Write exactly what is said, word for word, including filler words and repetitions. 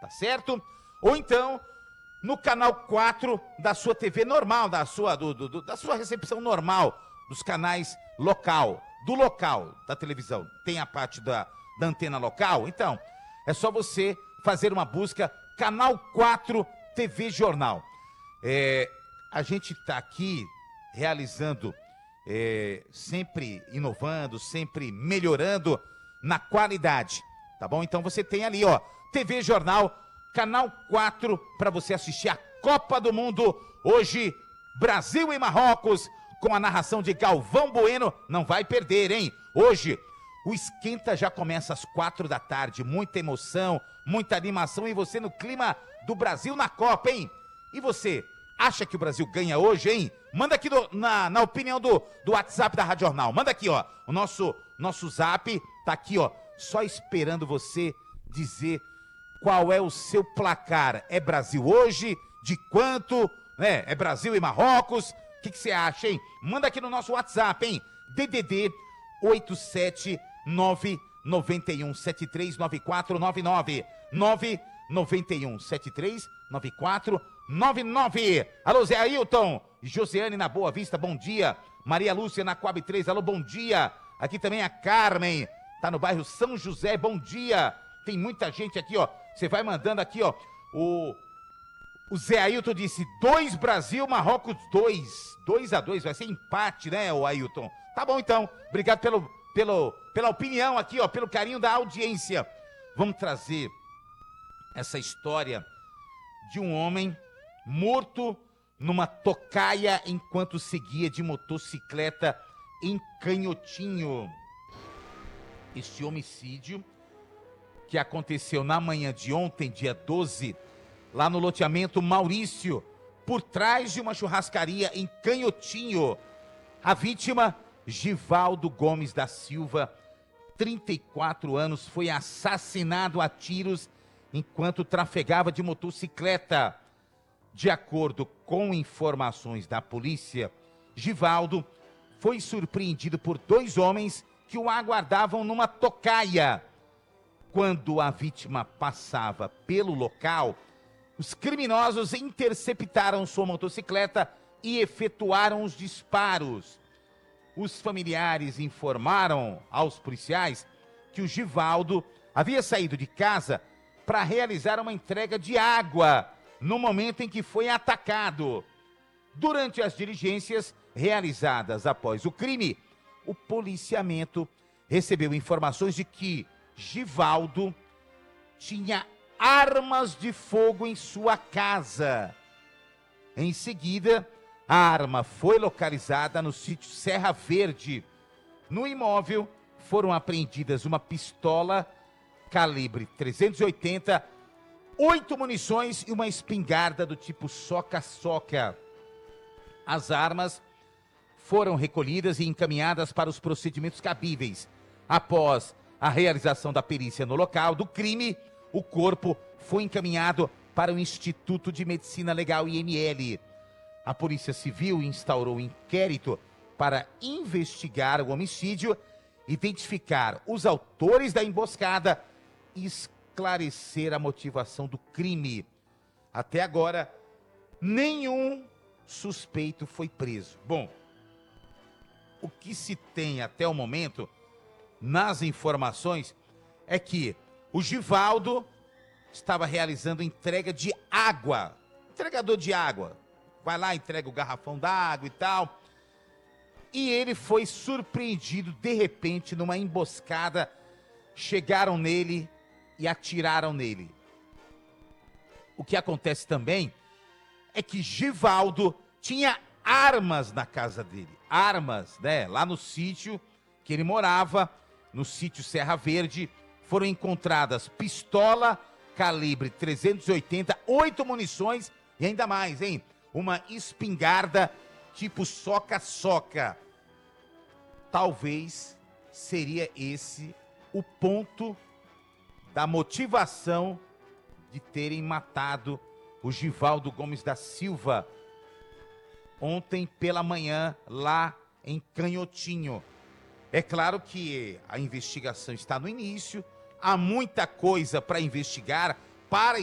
tá certo? Ou então no canal quatro da sua T V normal, da sua, do, do, da sua recepção normal, dos canais local, do local da televisão. Tem a parte da, da antena local? Então, é só você fazer uma busca, canal quatro T V Jornal. É, a gente está aqui realizando, é, sempre inovando, sempre melhorando na qualidade, tá bom? Então você tem ali, ó, T V Jornal, canal quatro, para você assistir a Copa do Mundo. Hoje, Brasil e Marrocos, com a narração de Galvão Bueno. Não vai perder, hein? Hoje, o esquenta já começa às quatro da tarde. Muita emoção, muita animação. E você no clima do Brasil na Copa, hein? E você, acha que o Brasil ganha hoje, hein? Manda aqui no, na, na opinião do, do WhatsApp da Rádio Jornal. Manda aqui, ó. O nosso, nosso zap tá aqui, ó. Só esperando você dizer qual é o seu placar. É Brasil hoje? De quanto? É, é Brasil e Marrocos? O que você acha, hein? Manda aqui no nosso WhatsApp, hein? D D D oito sete nove nove um sete três nove quatro nove nove. nove nove um sete três nove quatro nove nove. Alô, Zé Ailton. Josiane na Boa Vista, bom dia. Maria Lúcia na Coab três, alô, bom dia. Aqui também a Carmen, tá no bairro São José, bom dia. Tem muita gente aqui, ó. Você vai mandando aqui, ó. O, o Zé Ailton disse: dois Brasil, Marrocos dois. dois a dois, vai ser empate, né, o Ailton? Tá bom, então. Obrigado pelo, pelo, pela opinião aqui, ó, pelo carinho da audiência. Vamos trazer essa história de um homem morto numa tocaia enquanto seguia de motocicleta em Canhotinho. Este homicídio, que aconteceu na manhã de ontem, dia doze, lá no loteamento Maurício, por trás de uma churrascaria em Canhotinho. A vítima, Givaldo Gomes da Silva, trinta e quatro anos, foi assassinado a tiros enquanto trafegava de motocicleta. De acordo com informações da polícia, Givaldo foi surpreendido por dois homens que o aguardavam numa tocaia. Quando a vítima passava pelo local, os criminosos interceptaram sua motocicleta e efetuaram os disparos. Os familiares informaram aos policiais que o Givaldo havia saído de casa para realizar uma entrega de água no momento em que foi atacado. Durante as diligências realizadas após o crime, o policiamento recebeu informações de que Givaldo tinha armas de fogo em sua casa. Em seguida, a arma foi localizada no sítio Serra Verde. No imóvel foram apreendidas uma pistola calibre trezentos e oitenta, oito munições e uma espingarda do tipo soca-soca. As armas foram recolhidas e encaminhadas para os procedimentos cabíveis. Após a realização da perícia no local do crime, o corpo foi encaminhado para o Instituto de Medicina Legal I M L. A Polícia Civil instaurou um inquérito para investigar o homicídio, identificar os autores da emboscada e esclarecer a motivação do crime. Até agora, nenhum suspeito foi preso. Bom, o que se tem até o momento nas informações é que o Givaldo estava realizando entrega de água, entregador de água, vai lá, entrega o garrafão d'água e tal, e ele foi surpreendido de repente numa emboscada. Chegaram nele e atiraram nele. O que acontece também é que Givaldo tinha armas na casa dele, armas, né, lá no sítio que ele morava, no sítio Serra Verde. Foram encontradas pistola calibre trezentos e oitenta, oito munições e ainda mais, hein? Uma espingarda tipo soca-soca. Talvez seria esse o ponto da motivação de terem matado o Givaldo Gomes da Silva ontem pela manhã lá em Canhotinho. É claro que a investigação está no início, há muita coisa para investigar, para